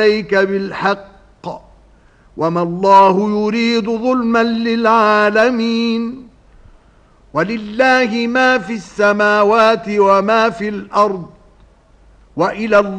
إليك بالحق وما الله يريد ظلما للعالمين ولله ما في السماوات وما في الأرض وإلى الله